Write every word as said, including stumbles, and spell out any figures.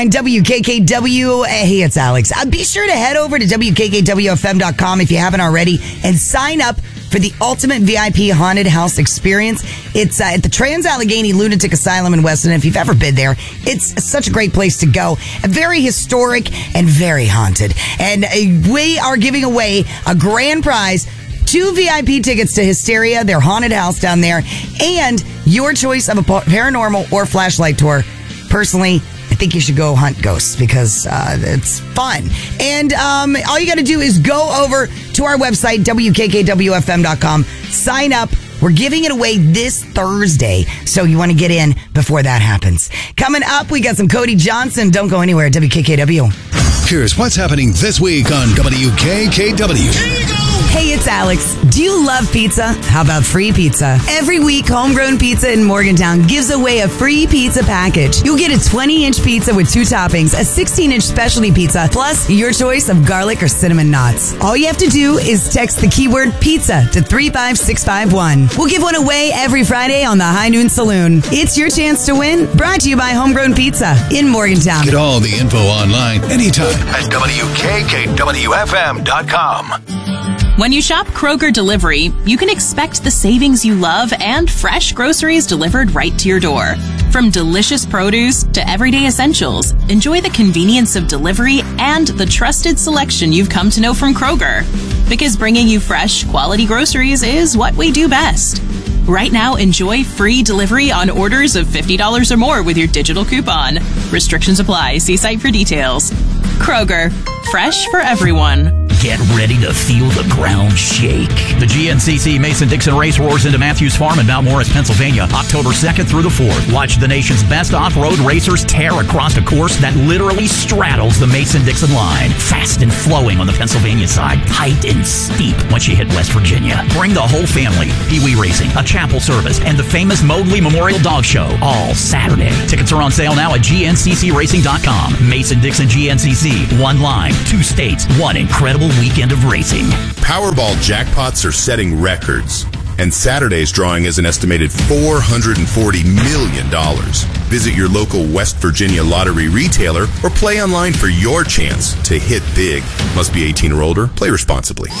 And W K K W, hey, it's Alex. Uh, be sure to head over to W K K W F M dot com if you haven't already and sign up for the ultimate V I P haunted house experience. It's uh, at the Trans-Allegheny Lunatic Asylum in Weston. If you've ever been there, it's such a great place to go. Very historic and very haunted. And uh, we are giving away a grand prize, two V I P tickets to Hysteria, their haunted house down there, and your choice of a paranormal or flashlight tour. Personally, I think you should go hunt ghosts because uh, it's fun. And um, all you got to do is go over to our website, W K K W F M dot com, sign up. We're giving it away this Thursday, so you want to get in before that happens. Coming up, we got some Cody Johnson. Don't go anywhere, W K K W. Here's what's happening this week on W K K W. Hey, it's Alex. Do you love pizza? How about free pizza? Every week, Homegrown Pizza in Morgantown gives away a free pizza package. You'll get a twenty-inch pizza with two toppings, a sixteen-inch specialty pizza, plus your choice of garlic or cinnamon knots. All you have to do is text the keyword pizza to three five six five one. We'll give one away every Friday on the High Noon Saloon. It's your chance to win, brought to you by Homegrown Pizza in Morgantown. Get all the info online anytime at W K K W F M dot com. When you shop Kroger Delivery, you can expect the savings you love and fresh groceries delivered right to your door. From delicious produce to everyday essentials, enjoy the convenience of delivery and the trusted selection you've come to know from Kroger. Because bringing you fresh, quality groceries is what we do best. Right now, enjoy free delivery on orders of fifty dollars or more with your digital coupon. Restrictions apply. See site for details. Kroger, fresh for everyone. Get ready to feel the ground shake. The G N C C Mason-Dixon Race roars into Matthews Farm in Mount Morris, Pennsylvania, October second through the fourth. Watch the nation's best off-road racers tear across a course that literally straddles the Mason-Dixon line. Fast and flowing on the Pennsylvania side, tight and steep once you hit West Virginia. Bring the whole family. Pee-wee Racing, a chapel service, and the famous Mowgli Memorial Dog Show, all Saturday. Tickets are on sale now at G N C C racing dot com. Mason-Dixon G N C C. One line, two states, one incredible weekend of racing. Powerball jackpots are setting records, and Saturday's drawing is an estimated four hundred forty million dollars. Visit your local West Virginia lottery retailer or play online for your chance to hit big. Must be eighteen or older. Play responsibly.